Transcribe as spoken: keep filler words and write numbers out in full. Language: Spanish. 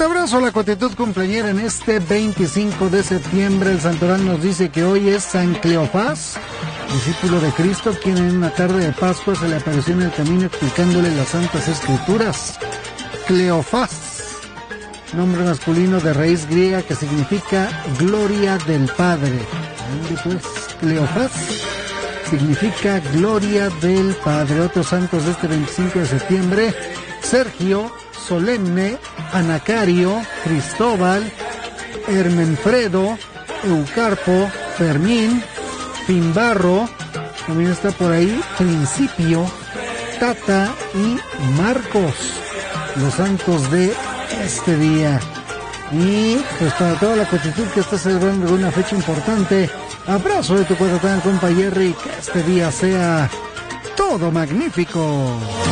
Fuerte abrazo a la cuatitud cumpleañera en este veinticinco de septiembre. El santoral nos dice que hoy es San Cleofás, discípulo de Cristo, quien en una tarde de Pascua se le apareció en el camino explicándole las Santas Escrituras. Cleofás, nombre masculino de raíz griega que significa gloria del Padre. Pues, Cleofás significa gloria del Padre. Otros santos de este veinticinco de septiembre: Sergio, Solemne, Anacario, Cristóbal, Hermenfredo, Eucarpo, Fermín, Pimbarro, también está por ahí Principio, Tata y Marcos, los santos de este día. Y pues para toda la cotitud que está celebrando una fecha importante, abrazo de tu cuatatán, compa Jerry, que este día sea todo magnífico.